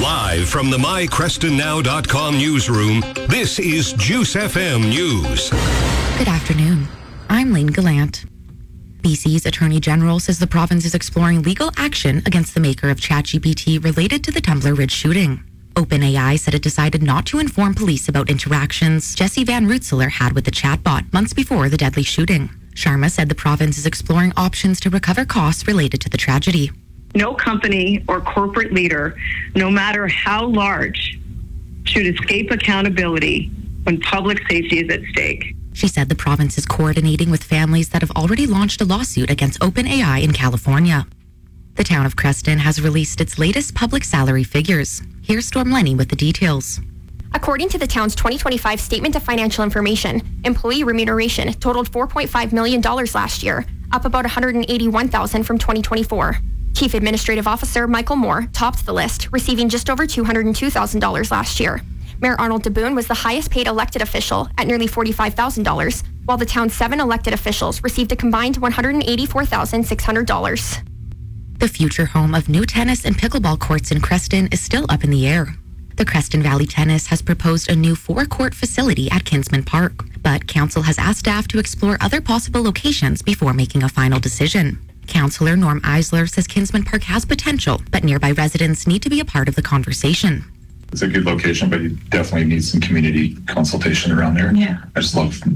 Live from the mycrestonnow.com newsroom, this is Juice FM News. Good afternoon. I'm Lane Gallant. BC's Attorney General says the province is exploring legal action against the maker of ChatGPT related to the Tumbler Ridge shooting. OpenAI said it decided not to inform police about interactions Jesse Van Rootselaar had with the chatbot months before the deadly shooting. Sharma said the province is exploring options to recover costs related to the tragedy. No company or corporate leader, no matter how large, should escape accountability when public safety is at stake. She said the province is coordinating with families that have already launched a lawsuit against OpenAI in California. The town of Creston has released its latest public salary figures. Here's Storm Lenny with the details. According to the town's 2025 Statement of Financial Information, employee remuneration totaled $4.5 million last year, up about $181,000 from 2024. Chief Administrative Officer Michael Moore topped the list, receiving just over $202,000 last year. Mayor Arnold DeBoon was the highest paid elected official at nearly $45,000, while the town's 7 elected officials received a combined $184,600. The future home of new tennis and pickleball courts in Creston is still up in the air. The Creston Valley Tennis has proposed a new 4-court facility at Kinsman Park, but council has asked staff to explore other possible locations before making a final decision. Councillor Norm Eisler says Kinsman Park has potential, but nearby residents need to be a part of the conversation. It's a good location, but you definitely need some community consultation around there. Yeah. I just love